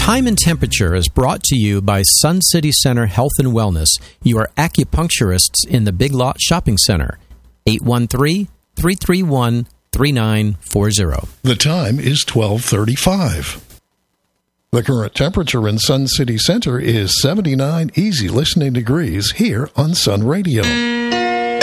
Time and Temperature is brought to you by Sun City Center Health and Wellness, your acupuncturists in the Big Lot Shopping Center. 813-331-3940. The time is 12:35. The current temperature in Sun City Center is 79 easy listening degrees here on Sun Radio.